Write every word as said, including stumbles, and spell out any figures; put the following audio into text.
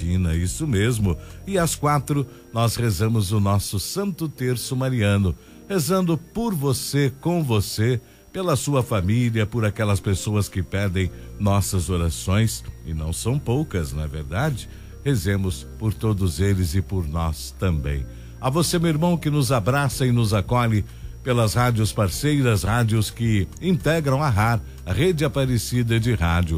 Divina, isso mesmo. E às quatro, nós rezamos o nosso Santo Terço Mariano, rezando por você, com você, pela sua família, por aquelas pessoas que pedem nossas orações, e não são poucas, não é verdade? Rezemos por todos eles e por nós também. A você, meu irmão, que nos abraça e nos acolhe pelas rádios parceiras, rádios que integram a R A R, a Rede Aparecida de Rádio.